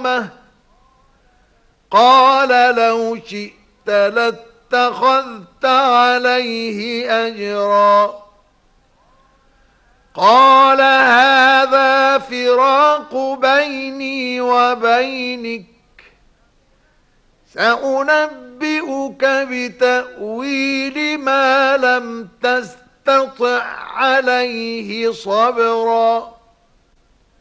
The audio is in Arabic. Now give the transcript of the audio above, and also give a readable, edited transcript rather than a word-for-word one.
كرامة قال لو شئت لاتخذت عليه أجرا قال هذا فراق بيني وبينك سأنبئك بتأويل ما لم تستطع عليه صبرا